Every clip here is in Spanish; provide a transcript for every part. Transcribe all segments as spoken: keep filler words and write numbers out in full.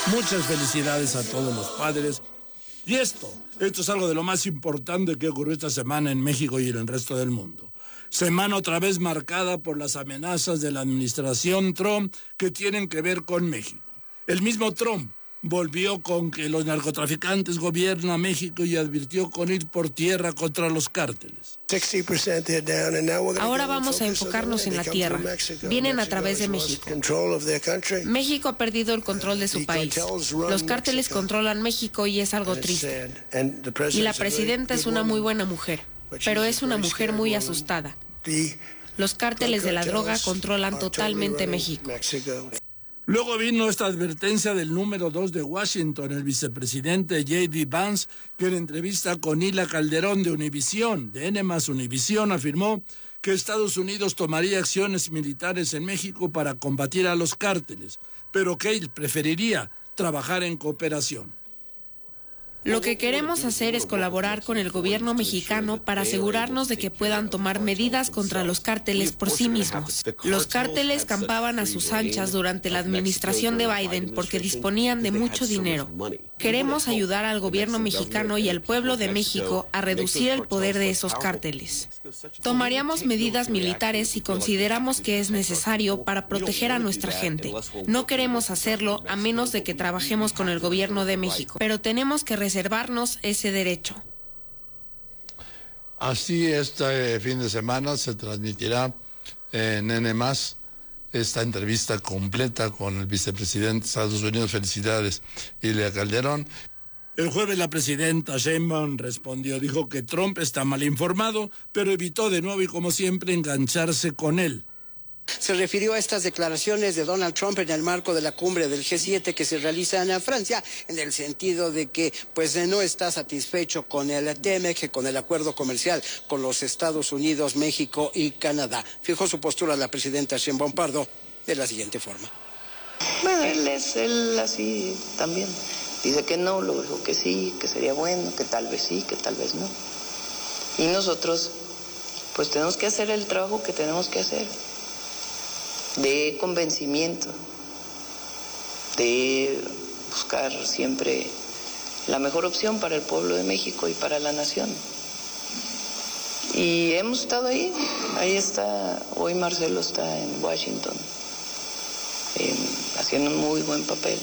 Muchas felicidades a todos los padres. Y esto, esto es algo de lo más importante que ocurrió esta semana en México y en el resto del mundo. Semana otra vez marcada por las amenazas de la administración Trump que tienen que ver con México. El mismo Trump volvió con que los narcotraficantes gobiernan México y advirtió con ir por tierra contra los cárteles. Ahora vamos a enfocarnos en la tierra. Vienen a través de México. México ha perdido el control de su país. Los cárteles controlan México y es algo triste. Y la presidenta es una muy buena mujer, pero es una mujer muy asustada. Los cárteles de la droga controlan totalmente México. Luego vino esta advertencia del número dos de Washington, el vicepresidente J D Vance, que en entrevista con Hila Calderón de Univisión, de N más Univisión, afirmó que Estados Unidos tomaría acciones militares en México para combatir a los cárteles, pero que él preferiría trabajar en cooperación. Lo que queremos hacer es colaborar con el gobierno mexicano para asegurarnos de que puedan tomar medidas contra los cárteles por sí mismos. Los cárteles campaban a sus anchas durante la administración de Biden porque disponían de mucho dinero. Queremos ayudar al gobierno mexicano y al pueblo de México a reducir el poder de esos cárteles. Tomaríamos medidas militares si consideramos que es necesario para proteger a nuestra gente. No queremos hacerlo a menos de que trabajemos con el gobierno de México, pero tenemos que reservarnos ese derecho. Así, este fin de semana se transmitirá en N más esta entrevista completa con el vicepresidente de Estados Unidos. Felicidades, Hila Calderón. El jueves la presidenta Sheinbaum respondió, dijo que Trump está mal informado, pero evitó de nuevo y como siempre engancharse con él. Se refirió a estas declaraciones de Donald Trump en el marco de la cumbre del G siete que se realiza en Francia, en el sentido de que pues no está satisfecho con el T M E C, con el acuerdo comercial con los Estados Unidos, México y Canadá. Fijó su postura la presidenta Sheinbaum Pardo de la siguiente forma. Bueno, él es él así también. Dice que no, luego que sí, que sería bueno, que tal vez sí, que tal vez no. Y nosotros pues tenemos que hacer el trabajo que tenemos que hacer, de convencimiento, de buscar siempre la mejor opción para el pueblo de México y para la nación. Y hemos estado ahí, ahí está, hoy Marcelo está en Washington, eh, haciendo un muy buen papel.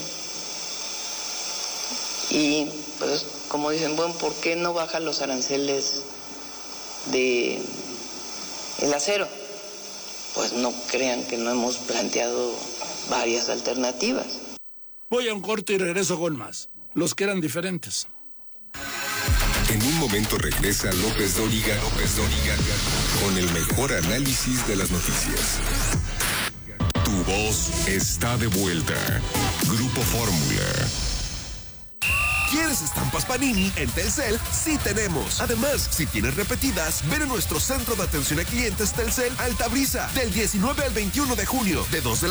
Y pues como dicen, bueno, ¿por qué no baja los aranceles de el acero? Pues no crean que no hemos planteado varias alternativas. Voy a un corte y regreso con más. Los que eran diferentes. En un momento regresa López Dóriga, López Dóriga, con el mejor análisis de las noticias. Tu voz está de vuelta. Grupo Fórmula. ¿Quieres estampas Panini? En Telcel sí tenemos. Además, si tienes repetidas, ven a nuestro centro de atención a clientes Telcel Altabrisa del diecinueve al veintiuno de junio, de dos de la